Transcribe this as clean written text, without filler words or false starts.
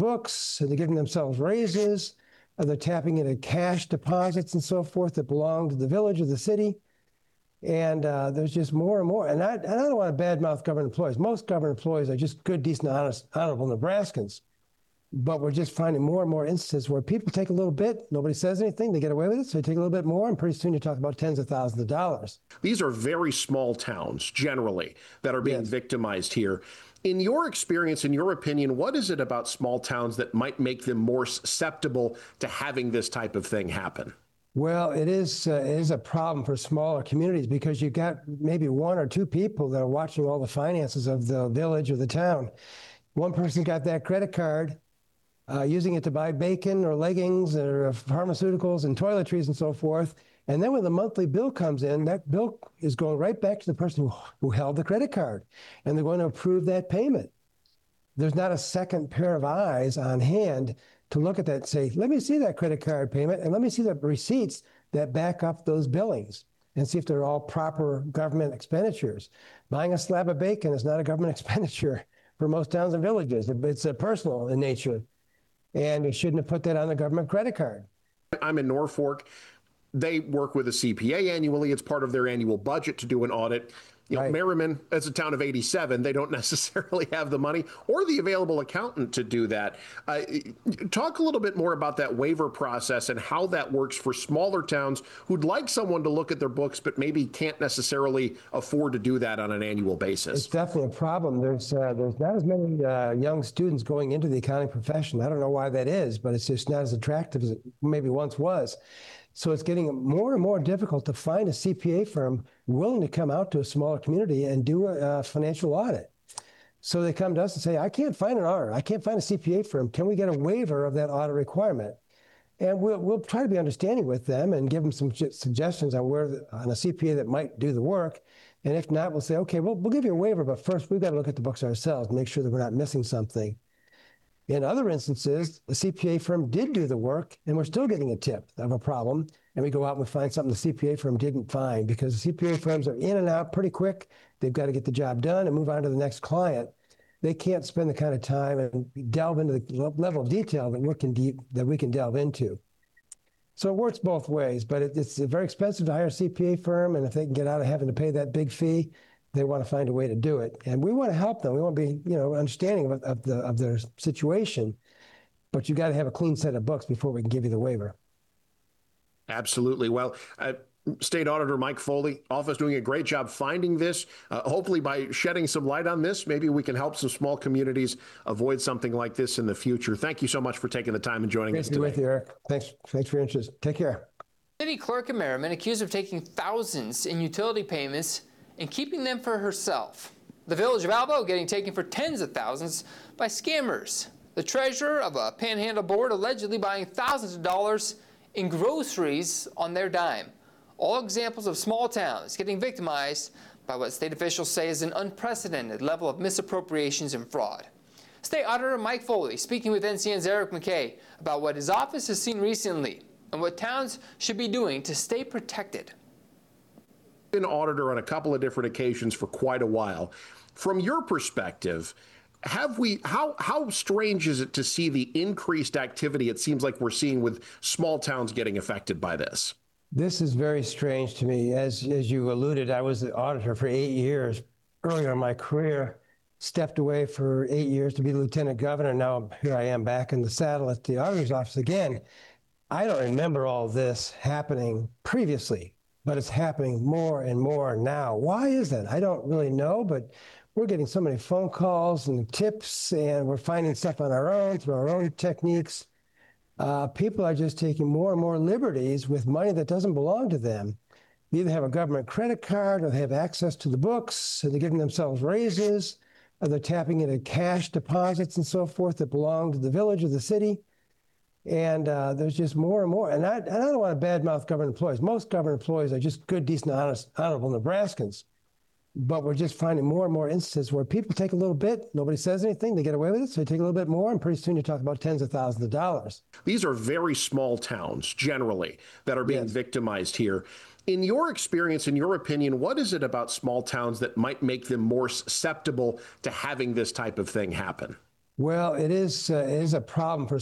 books, they're giving themselves raises, they're tapping into cash deposits and so forth that belong to the village or the city. And there's just more and more. And I don't want to badmouth government employees. Most government employees are just good, decent, honest, honorable Nebraskans. But we're just finding more and more instances where people take a little bit, nobody says anything, they get away with it, so they take a little bit more, and pretty soon you talk about tens of thousands of dollars. These are very small towns, generally, that are being victimized here. In your experience, in your opinion, what is it about small towns that might make them more susceptible to having this type of thing happen? Well, it is a problem for smaller communities because you've got maybe one or two people that are watching all the finances of the village or the town. One person got that credit card, using it to buy bacon or leggings or pharmaceuticals and toiletries and so forth. And then when the monthly bill comes in, that bill is going right back to the person who held the credit card, and they're going to approve that payment. There's not a second pair of eyes on hand to look at that and say, let me see that credit card payment and let me see the receipts that back up those billings and see if they're all proper government expenditures. Buying a slab of bacon is not a government expenditure for most towns and villages. It's personal in nature. And you shouldn't have put that on the government credit card. I'm in Norfolk. They work with a CPA annually. It's part of their annual budget to do an audit. You know, Merriman, as a town of 87, they don't necessarily have the money or the available accountant to do that. Talk a little bit more about that waiver process and how that works for smaller towns who'd like someone to look at their books, but maybe can't necessarily afford to do that on an annual basis. It's definitely a problem. There's not as many young students going into the accounting profession. I don't know why that is, but it's just not as attractive as it maybe once was. So it's getting more and more difficult to find a CPA firm willing to come out to a smaller community and do a financial audit. So they come to us and say, I can't find an auditor. I can't find a CPA firm. Can we get a waiver of that audit requirement? And we'll try to be understanding with them and give them some suggestions on on a CPA that might do the work. And if not, we'll say, okay, we'll give you a waiver, but first we've got to look at the books ourselves and make sure that we're not missing something. In other instances, the CPA firm did do the work, and we're still getting a tip of a problem, and we go out and find something the CPA firm didn't find because the CPA firms are in and out pretty quick. They've got to get the job done and move on to the next client. They can't spend the kind of time and delve into the level of detail that we can delve into. So it works both ways, but it's very expensive to hire a CPA firm, and if they can get out of having to pay that big fee, they want to find a way to do it. And we want to help them. We want to be, understanding of their situation, but you got to have a clean set of books before we can give you the waiver. Absolutely. Well, State Auditor Mike Foley, office doing a great job finding this. Hopefully by shedding some light on this, maybe we can help some small communities avoid something like this in the future. Thank you so much for taking the time and joining us today. Great to be with you, Eric. Thanks for your interest. Take care. City clerk in Merriman accused of taking thousands in utility payments and keeping them for herself. The village of Albo getting taken for tens of thousands by scammers. The treasurer of a Panhandle board allegedly buying thousands of dollars in groceries on their dime. All examples of small towns getting victimized by what state officials say is an unprecedented level of misappropriations and fraud. State Auditor Mike Foley speaking with NCN's Eric McKay about what his office has seen recently and what towns should be doing to stay protected. Been auditor on a couple of different occasions for quite a while. From your perspective, how strange is it to see the increased activity it seems like we're seeing with small towns getting affected by this? This is very strange to me. As you alluded, I was the auditor for 8 years earlier in my career, stepped away for 8 years to be the lieutenant governor. Now here I am back in the saddle at the auditor's office again. I don't remember all this happening previously, but it's happening more and more now. Why is that? I don't really know, but we're getting so many phone calls and tips, and we're finding stuff on our own through our own techniques. People are just taking more and more liberties with money that doesn't belong to them. They either have a government credit card or they have access to the books, so they're giving themselves raises, or they're tapping into cash deposits and so forth that belong to the village or the city. And there's just more and more. And I don't want to badmouth government employees. Most government employees are just good, decent, honest, honorable Nebraskans. But we're just finding more and more instances where people take a little bit, nobody says anything, they get away with it, so they take a little bit more, and pretty soon you talk about tens of thousands of dollars. These are very small towns, generally, that are being victimized here. In your experience, in your opinion, what is it about small towns that might make them more susceptible to having this type of thing happen? Well, it is a problem for